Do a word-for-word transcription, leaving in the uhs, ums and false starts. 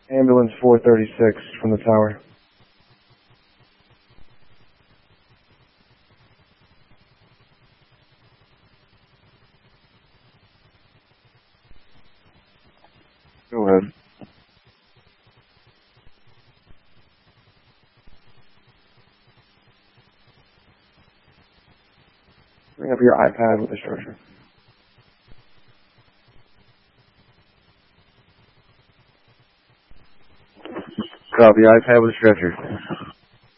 Ambulance four thirty-six from the tower. Go ahead. Bring up your iPad with the structure. Copy, iPad with the stretcher.